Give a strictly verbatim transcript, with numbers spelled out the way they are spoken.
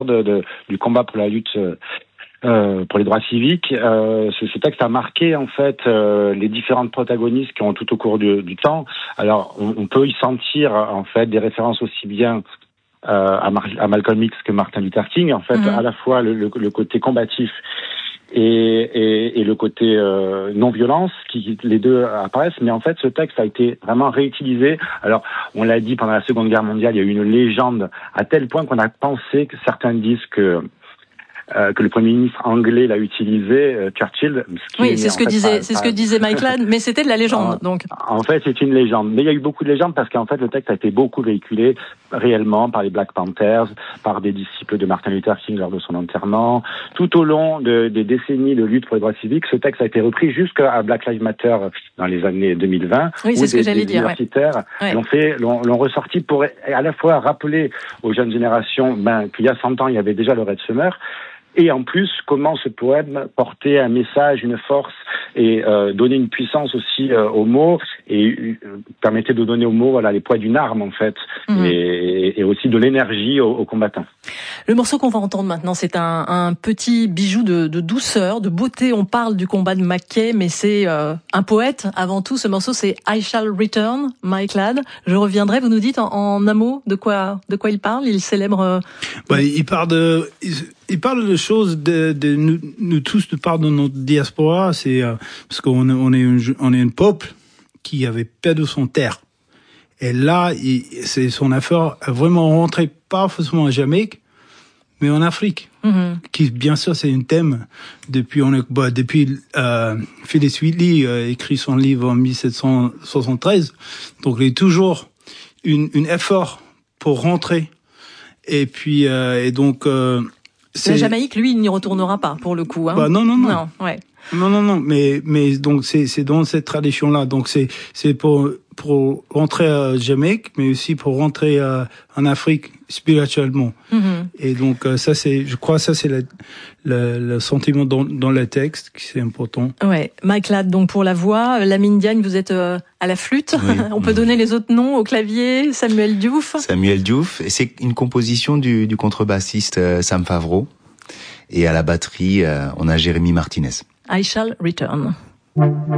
de, de, du combat pour la lutte euh, pour les droits civiques. Euh, ce, ce texte a marqué en fait euh, les différentes protagonistes qui ont tout au cours du, du temps. Alors, on, on peut y sentir en fait des références aussi bien euh, à, Mar- à Malcolm X que Martin Luther King. En fait, mmh. à la fois le, le, le côté combatif et, et, et le côté euh, non-violence, qui les deux apparaissent. Mais en fait, ce texte a été vraiment réutilisé. Alors, on l'a dit, pendant la Seconde Guerre mondiale, il y a eu une légende à tel point qu'on a pensé que certains disent que Euh, que le Premier ministre anglais l'a utilisé, euh, Churchill. Ce oui, c'est ce que fait, disait, pas, c'est pas... ce que disait Mike Ladd, mais c'était de la légende, en, donc. En fait, c'est une légende. Mais il y a eu beaucoup de légendes parce qu'en fait, le texte a été beaucoup véhiculé réellement par les Black Panthers, par des disciples de Martin Luther King lors de son enterrement. Tout au long de, des décennies de lutte pour les droits civiques, ce texte a été repris jusqu'à Black Lives Matter dans les années deux mille vingt. Oui, c'est ce des, que j'allais des dire. universitaires ouais. l'ont fait, l'ont, l'ont ressorti pour à la fois rappeler aux jeunes générations, ben, qu'il y a cent ans, il y avait déjà le Red Summer. Et en plus, comment ce poème portait un message, une force, et euh, donnait une puissance aussi euh, aux mots, et euh, permettait de donner aux mots voilà, les poids d'une arme, en fait, mmh. et, et aussi de l'énergie aux, aux combattants. Le morceau qu'on va entendre maintenant, c'est un, un petit bijou de, de douceur, de beauté. On parle du combat de Mackay, mais c'est euh, un poète avant tout. Ce morceau, c'est I Shall Return, Mike Ladd. Je reviendrai. Vous nous dites en, en un mot de quoi, de quoi il parle. Il célèbre. Euh... Bah, il parle de, il, il parle de choses de, de nous, nous tous de part de notre diaspora. C'est euh, parce qu'on on est, un, on est un peuple qui avait perdu son terre. Et là, il, c'est son affaire à vraiment rentrer pas forcément en Jamaïque, mais en Afrique, mm-hmm. qui bien sûr c'est un thème depuis on est, bah, depuis euh, Phyllis Wheatley a euh, écrit son livre en dix-sept cent soixante-treize, donc il y a toujours une, une effort pour rentrer et puis euh, et donc euh, c'est la Jamaïque, lui, il n'y retournera pas pour le coup. Hein. Bah non non non. Non, ouais. Non non non, mais mais donc c'est c'est dans cette tradition là, donc c'est c'est pour pour rentrer à Jamaïque, mais aussi pour rentrer euh, en Afrique spirituellement. Mm-hmm. Et donc euh, ça c'est, je crois, ça c'est le, le, le sentiment dans, dans le texte qui c'est important. Ouais, Mike Ladd donc pour la voix, Lamine Diagne vous êtes euh, à la flûte. Oui. On peut donner les autres noms au clavier. Samuel Diouf. Samuel Diouf, et c'est une composition du, du contrebassiste euh, Sam Favreau. Et à la batterie, euh, on a Jérémy Martinez. I Shall Return.